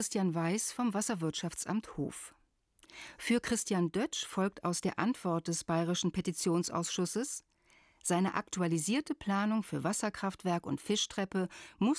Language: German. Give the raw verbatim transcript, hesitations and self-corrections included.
Christian Weiß vom Wasserwirtschaftsamt Hof. Für Christian Dötsch folgt aus der Antwort des Bayerischen Petitionsausschusses: Seine aktualisierte Planung für Wasserkraftwerk und Fischtreppe muss